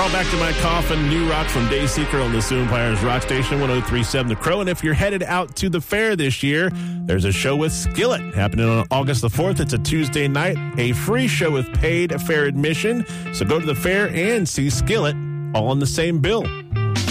Crawl Back to My Coffin, new rock from Dayseeker on the Sioux Empires Rock Station 103.7 The Crow. And if you're headed out to the fair this year, there's a show with Skillet happening on August the 4th. It's a Tuesday night, a free show with paid fair admission. So go to the fair and see Skillet all on the same bill.